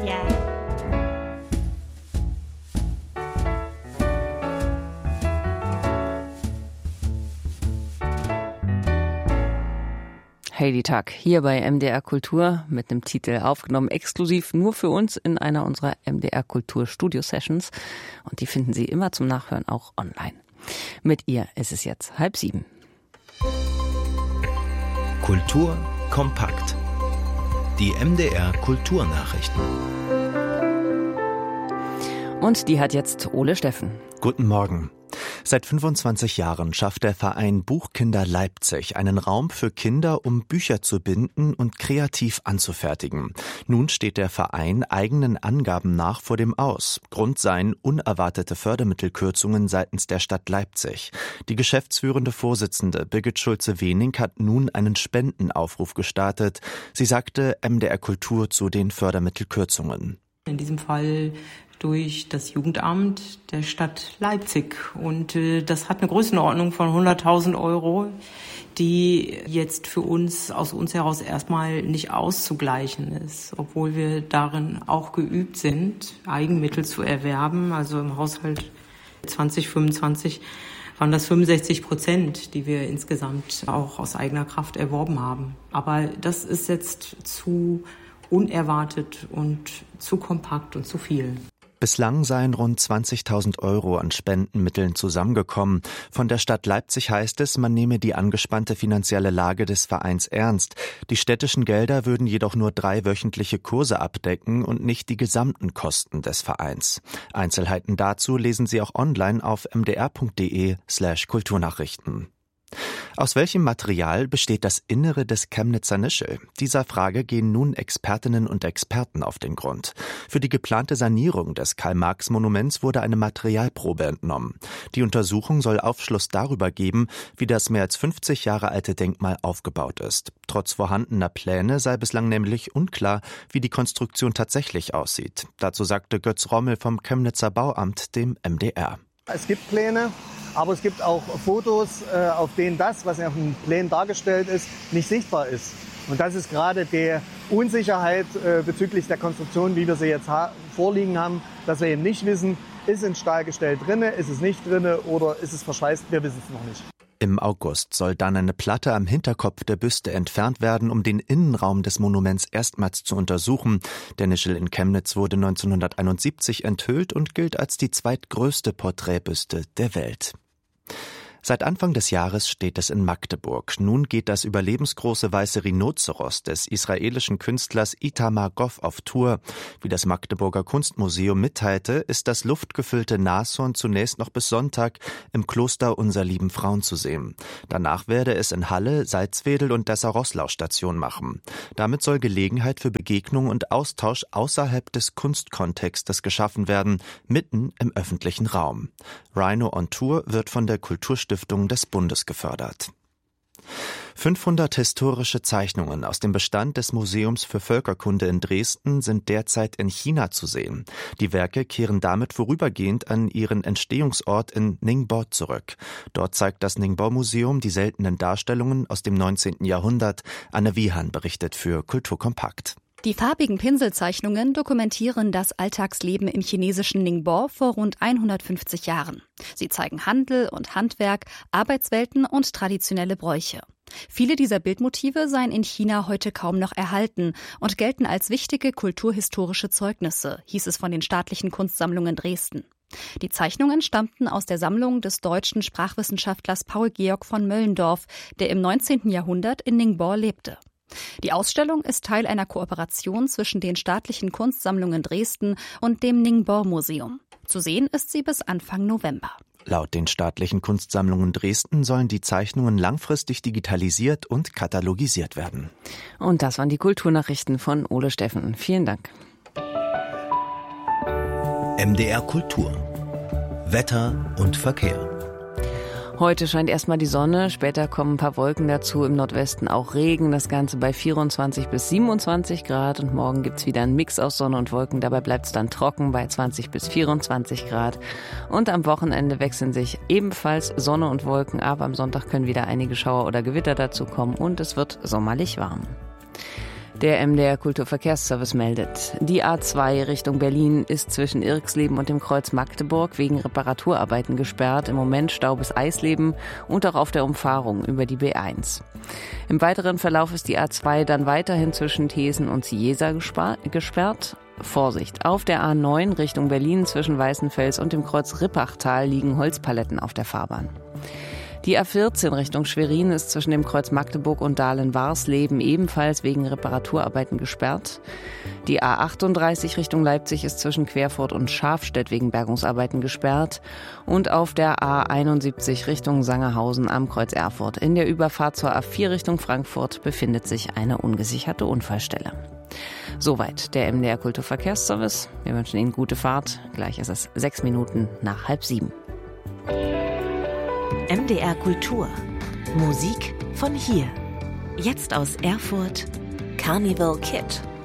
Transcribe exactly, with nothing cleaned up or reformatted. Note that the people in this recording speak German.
呀。 Heidi Tack hier bei M D R Kultur mit einem Titel aufgenommen, exklusiv nur für uns in einer unserer M D R Kultur Studio Sessions. Und die finden Sie immer zum Nachhören auch online. Mit ihr ist es jetzt halb sieben. Kultur kompakt. Die M D R Kulturnachrichten. Und die hat jetzt Ole Steffen. Guten Morgen. Seit fünfundzwanzig Jahren schafft der Verein Buchkinder Leipzig einen Raum für Kinder, um Bücher zu binden und kreativ anzufertigen. Nun steht der Verein eigenen Angaben nach vor dem Aus. Grund seien unerwartete Fördermittelkürzungen seitens der Stadt Leipzig. Die geschäftsführende Vorsitzende Birgit Schulze-Wening hat nun einen Spendenaufruf gestartet. Sie sagte M D R Kultur zu den Fördermittelkürzungen. In diesem Fall durch das Jugendamt der Stadt Leipzig. Und äh, das hat eine Größenordnung von hunderttausend Euro, die jetzt für uns, aus uns heraus erstmal nicht auszugleichen ist, obwohl wir darin auch geübt sind, Eigenmittel zu erwerben. Also im Haushalt zwanzig fünfundzwanzig waren das fünfundsechzig Prozent, die wir insgesamt auch aus eigener Kraft erworben haben. Aber das ist jetzt zu unerwartet und zu kompakt und zu viel. Bislang seien rund zwanzigtausend Euro an Spendenmitteln zusammengekommen. Von der Stadt Leipzig heißt es, man nehme die angespannte finanzielle Lage des Vereins ernst. Die städtischen Gelder würden jedoch nur drei wöchentliche Kurse abdecken und nicht die gesamten Kosten des Vereins. Einzelheiten dazu lesen Sie auch online auf mdr.de slash Kulturnachrichten. Aus welchem Material besteht das Innere des Chemnitzer Nischel? Dieser Frage gehen nun Expertinnen und Experten auf den Grund. Für die geplante Sanierung des Karl-Marx-Monuments wurde eine Materialprobe entnommen. Die Untersuchung soll Aufschluss darüber geben, wie das mehr als fünfzig Jahre alte Denkmal aufgebaut ist. Trotz vorhandener Pläne sei bislang nämlich unklar, wie die Konstruktion tatsächlich aussieht. Dazu sagte Götz Rommel vom Chemnitzer Bauamt dem M D R. Es gibt Pläne, aber es gibt auch Fotos, auf denen das, was auf den Plänen dargestellt ist, nicht sichtbar ist. Und das ist gerade die Unsicherheit bezüglich der Konstruktion, wie wir sie jetzt vorliegen haben, dass wir eben nicht wissen, ist ein Stahlgestell drin, ist es nicht drin oder ist es verschweißt, wir wissen es noch nicht. Im August soll dann eine Platte am Hinterkopf der Büste entfernt werden, um den Innenraum des Monuments erstmals zu untersuchen. Der Nischel in Chemnitz wurde neunzehnhunderteinundsiebzig enthüllt und gilt als die zweitgrößte Porträtbüste der Welt. Seit Anfang des Jahres steht es in Magdeburg. Nun geht das überlebensgroße weiße Rhinoceros des israelischen Künstlers Itamar Goff auf Tour. Wie das Magdeburger Kunstmuseum mitteilte, ist das luftgefüllte Nashorn zunächst noch bis Sonntag im Kloster Unser Lieben Frauen zu sehen. Danach werde es in Halle, Salzwedel und Dessau-Roßlau Station machen. Damit soll Gelegenheit für Begegnung und Austausch außerhalb des Kunstkontextes geschaffen werden, mitten im öffentlichen Raum. Rhino on Tour wird von der Kulturstiftung des Bundes gefördert. fünfhundert historische Zeichnungen aus dem Bestand des Museums für Völkerkunde in Dresden sind derzeit in China zu sehen. Die Werke kehren damit vorübergehend an ihren Entstehungsort in Ningbo zurück. Dort zeigt das Ningbo-Museum die seltenen Darstellungen aus dem neunzehnten Jahrhundert. Anne Wiehan berichtet für Kultur kompakt. Die farbigen Pinselzeichnungen dokumentieren das Alltagsleben im chinesischen Ningbo vor rund hundertfünfzig Jahren. Sie zeigen Handel und Handwerk, Arbeitswelten und traditionelle Bräuche. Viele dieser Bildmotive seien in China heute kaum noch erhalten und gelten als wichtige kulturhistorische Zeugnisse, hieß es von den staatlichen Kunstsammlungen Dresden. Die Zeichnungen stammten aus der Sammlung des deutschen Sprachwissenschaftlers Paul Georg von Möllendorf, der im neunzehnten Jahrhundert in Ningbo lebte. Die Ausstellung ist Teil einer Kooperation zwischen den staatlichen Kunstsammlungen Dresden und dem Ningbo-Museum. Zu sehen ist sie bis Anfang November. Laut den staatlichen Kunstsammlungen Dresden sollen die Zeichnungen langfristig digitalisiert und katalogisiert werden. Und das waren die Kulturnachrichten von Ole Steffen. Vielen Dank. M D R Kultur. Wetter und Verkehr. Heute scheint erstmal die Sonne, später kommen ein paar Wolken dazu, im Nordwesten auch Regen, das Ganze bei vierundzwanzig bis siebenundzwanzig Grad und morgen gibt's wieder einen Mix aus Sonne und Wolken, dabei bleibt's dann trocken bei zwanzig bis vierundzwanzig Grad und am Wochenende wechseln sich ebenfalls Sonne und Wolken ab, am Sonntag können wieder einige Schauer oder Gewitter dazu kommen und es wird sommerlich warm. Der M D R Kulturverkehrsservice meldet, die A zwei Richtung Berlin ist zwischen Irxleben und dem Kreuz Magdeburg wegen Reparaturarbeiten gesperrt. Im Moment Stau bis Eisleben und auch auf der Umfahrung über die B eins. Im weiteren Verlauf ist die A zwei dann weiterhin zwischen Thesen und Ciesa gesperrt. Vorsicht, auf der A neun Richtung Berlin zwischen Weißenfels und dem Kreuz Rippachtal liegen Holzpaletten auf der Fahrbahn. Die A vierzehn Richtung Schwerin ist zwischen dem Kreuz Magdeburg und Dahlen-Warsleben ebenfalls wegen Reparaturarbeiten gesperrt. Die A achtunddreißig Richtung Leipzig ist zwischen Querfurt und Schafstedt wegen Bergungsarbeiten gesperrt. Und auf der A einundsiebzig Richtung Sangerhausen am Kreuz Erfurt in der Überfahrt zur A vier Richtung Frankfurt befindet sich eine ungesicherte Unfallstelle. Soweit der M D R Kulturverkehrsservice. Wir wünschen Ihnen gute Fahrt. Gleich ist es sechs Minuten nach halb sieben. M D R Kultur. Musik von hier. Jetzt aus Erfurt. Carnival Kid.